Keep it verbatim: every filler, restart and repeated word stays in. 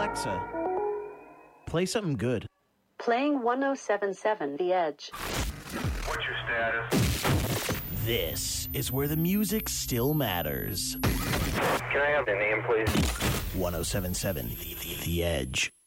Alexa, play something good. Playing one oh seven point seven The Edge. What's your status? This is where the music still matters. Can I have the name, please? one oh seven point seven The Edge.